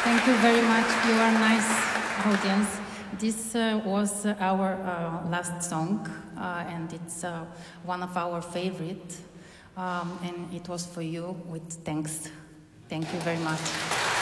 Thank you very much. You are nice audience. This was our last song, and it's one of our favorite. And it was for you with thanks. Thank you very much.